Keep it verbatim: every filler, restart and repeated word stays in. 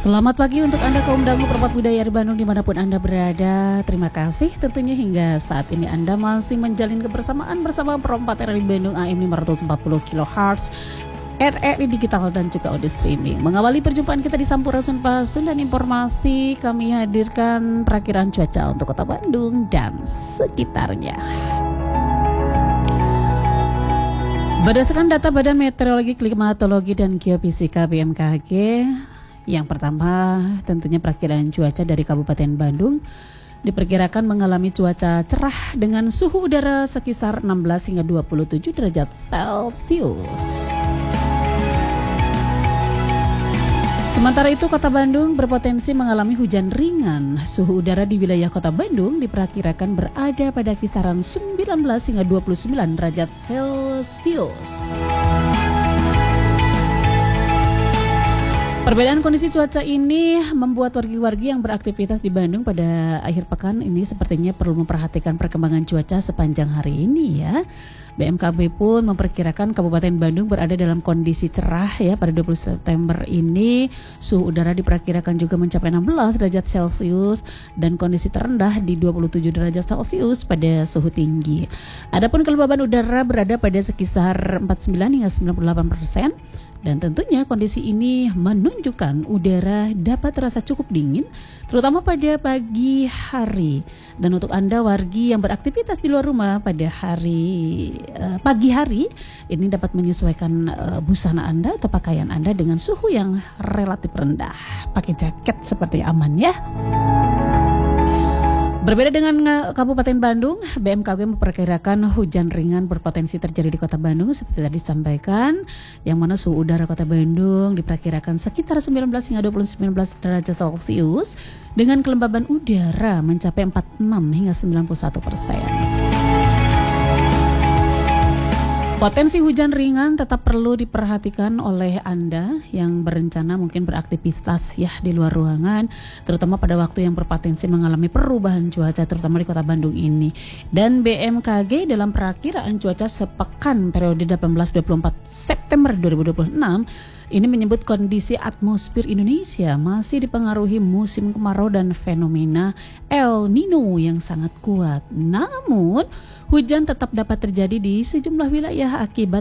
Selamat pagi untuk Anda kaum dangu perempat budaya di Bandung dimanapun Anda berada. Terima kasih tentunya hingga saat ini Anda masih menjalin kebersamaan bersama perempat R R I Bandung A M lima ratus empat puluh kilohertz, R R I digital dan juga audio streaming. Mengawali perjumpaan kita di Sampurasun Pasun dan informasi, kami hadirkan perakiran cuaca untuk kota Bandung dan sekitarnya. Berdasarkan data Badan Meteorologi, Klimatologi dan Geofisika B M K G, yang pertama tentunya perakiran cuaca dari Kabupaten Bandung diperkirakan mengalami cuaca cerah dengan suhu udara sekisar enam belas hingga dua puluh tujuh derajat Celcius. Sementara itu Kota Bandung berpotensi mengalami hujan ringan. Suhu udara di wilayah Kota Bandung diperkirakan berada pada kisaran sembilan belas hingga dua puluh sembilan derajat Celcius. Perbedaan kondisi cuaca ini membuat wargi-wargi yang beraktivitas di Bandung pada akhir pekan ini sepertinya perlu memperhatikan perkembangan cuaca sepanjang hari ini ya. B M K G pun memperkirakan Kabupaten Bandung berada dalam kondisi cerah ya pada dua puluh September ini. Suhu udara diperkirakan juga mencapai enam belas derajat Celcius dan kondisi terendah di dua puluh tujuh derajat Celcius pada suhu tinggi. Adapun kelembaban udara berada pada sekitar empat puluh sembilan hingga sembilan puluh delapan persen. Dan tentunya kondisi ini menunjukkan udara dapat terasa cukup dingin, terutama pada pagi hari. Dan untuk Anda wargi yang beraktivitas di luar rumah pada hari uh, pagi hari, ini dapat menyesuaikan uh, busana Anda atau pakaian Anda dengan suhu yang relatif rendah. Pakai jaket seperti aman ya. Berbeda dengan Kabupaten Bandung, B M K G memperkirakan hujan ringan berpotensi terjadi di Kota Bandung seperti tadi disampaikan, yang mana suhu udara Kota Bandung diperkirakan sekitar sembilan belas hingga dua puluh sembilan derajat Celcius dengan kelembaban udara mencapai empat puluh enam hingga sembilan puluh satu persen. Potensi hujan ringan tetap perlu diperhatikan oleh Anda yang berencana mungkin beraktivitas ya di luar ruangan, terutama pada waktu yang berpotensi mengalami perubahan cuaca terutama di Kota Bandung ini. Dan B M K G dalam perakiraan cuaca sepekan periode delapan belas sampai dua puluh empat September dua ribu dua puluh enam ini menyebut kondisi atmosfer Indonesia masih dipengaruhi musim kemarau dan fenomena El Nino yang sangat kuat. Namun, hujan tetap dapat terjadi di sejumlah wilayah akibat